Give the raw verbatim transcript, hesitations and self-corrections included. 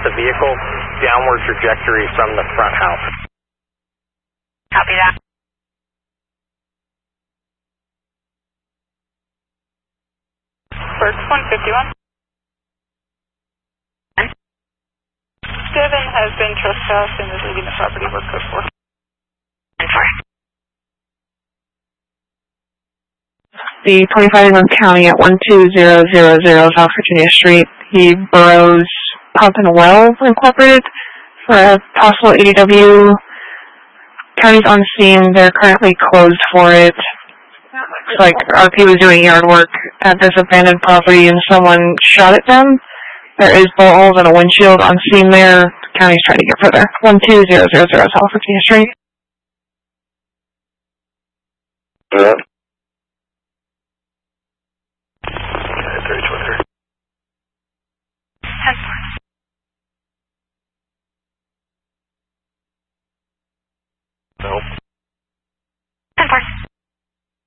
the vehicle, downward trajectory from the front house. Copy that. First one fifty-one. Seven has been trespassed and is leaving the property. Work code four. The twenty-five is on County at one two zero zero zero South Virginia Street. He borrows Pump and Well Incorporated for a possible A D W. County's on scene. They're currently closed for it. Looks like R P was doing yard work at this abandoned property and someone shot at them. There is bullet holes and a windshield on scene there. County's trying to get further. one two zero zero zero South Virginia Street.